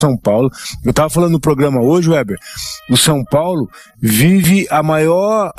São Paulo. Eu estava falando no programa hoje, Weber, o São Paulo vive a maior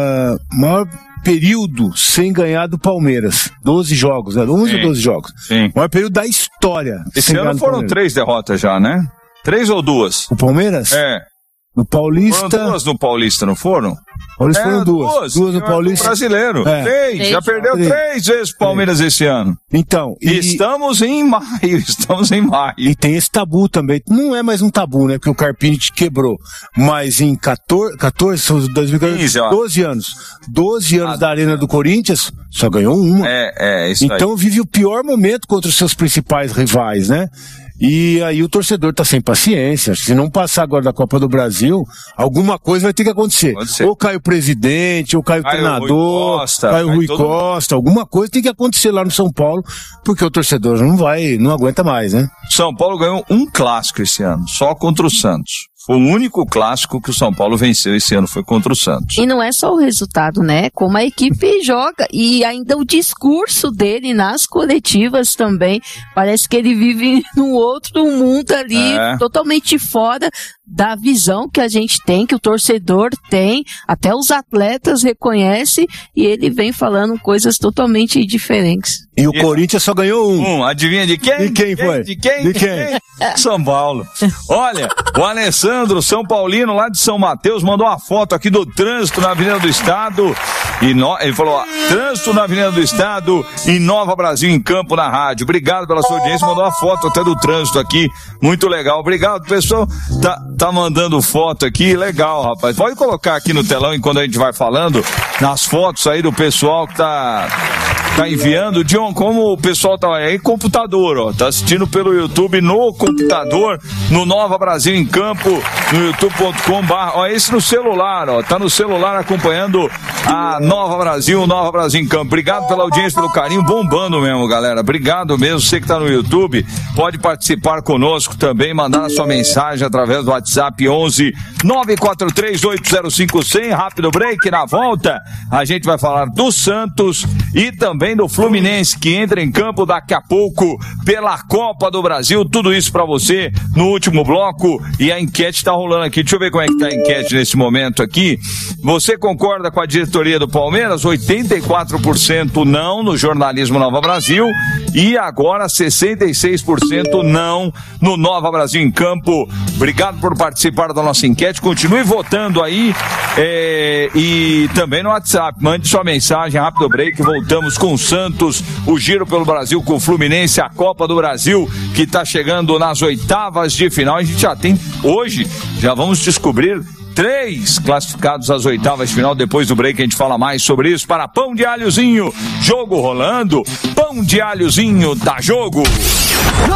período sem ganhar do Palmeiras. 12 jogos, né? 11 ou 12 jogos. Sim. O maior período da história. Esse ano foram 3 derrotas já, né? 3 ou 2? O Palmeiras? No Paulista... Foram 2 no Paulista, não foram? Paulista foram 2. 2 no Paulista. Brasileiro. 3. Já perdeu 3 vezes o Palmeiras esse ano. Então... Estamos em maio. E tem esse tabu também. Não é mais um tabu, né? Porque o Carpini te quebrou. Mas em 12 anos. 12 anos da Arena do Corinthians, só ganhou uma. Isso aí. Então vive o pior momento contra os seus principais rivais, né? E aí o torcedor tá sem paciência. Se não passar agora da Copa do Brasil, alguma coisa vai ter que acontecer. Ou cai o presidente, ou cai o treinador, cai o Rui Costa. Alguma coisa tem que acontecer lá no São Paulo, porque o torcedor não aguenta mais, né? São Paulo ganhou um clássico esse ano, só contra o Santos. Foi o único clássico que o São Paulo venceu esse ano, foi contra o Santos. E não é só o resultado, né? Como a equipe joga. E ainda o discurso dele nas coletivas também. Parece que ele vive num outro mundo ali, totalmente fora da visão que a gente tem, que o torcedor tem, até os atletas reconhecem, e ele vem falando coisas totalmente diferentes. E o Corinthians só ganhou um. Adivinha de quem? De quem foi? De quem? São Paulo. Olha, o Alessandro, São Paulino, lá de São Mateus, mandou uma foto aqui do trânsito na Avenida do Estado. Ele falou, trânsito na Avenida do Estado e Nova Brasil em Campo na rádio. Obrigado pela sua audiência, mandou uma foto até do trânsito aqui. Muito legal. Obrigado, pessoal. Tá mandando foto aqui, legal, rapaz. Pode colocar aqui no telão enquanto a gente vai falando, nas fotos aí do pessoal que tá enviando. John, como o pessoal tá aí, computador, ó, tá assistindo pelo YouTube no computador, no Nova Brasil em Campo, no youtube.com/, ó, esse no celular, ó, tá no celular acompanhando a Nova Brasil em Campo. Obrigado pela audiência, pelo carinho, bombando mesmo, galera. Obrigado mesmo, você que tá no YouTube, pode participar conosco também, mandar a sua mensagem através do WhatsApp 11 943 805 100. Rápido break, na volta a gente vai falar do Santos e também do Fluminense, que entra em campo daqui a pouco pela Copa do Brasil. Tudo isso pra você no último bloco, e a enquete tá rolando aqui. Deixa eu ver como é que tá a enquete nesse momento aqui. Você concorda com a diretoria do Palmeiras? 84% não no jornalismo Nova Brasil, e agora 66% não no Nova Brasil em Campo. Obrigado por participar da nossa enquete, continue votando aí, e também no WhatsApp, mande sua mensagem. Rápido break, voltamos com o Santos, o giro pelo Brasil com o Fluminense, a Copa do Brasil que está chegando nas oitavas de final. A gente já tem, hoje, já vamos descobrir 3 classificados às oitavas de final. Depois do break a gente fala mais sobre isso. Para Pão de Alhozinho, jogo rolando, Pão de Alhozinho, dá jogo.